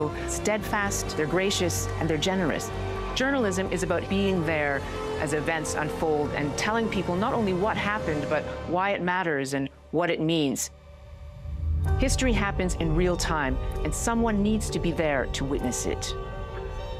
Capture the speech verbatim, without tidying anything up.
steadfast, they're gracious, and they're generous. Journalism is about being there as events unfold and telling people not only what happened, but why it matters and what it means. History happens in real time, and someone needs to be there to witness it.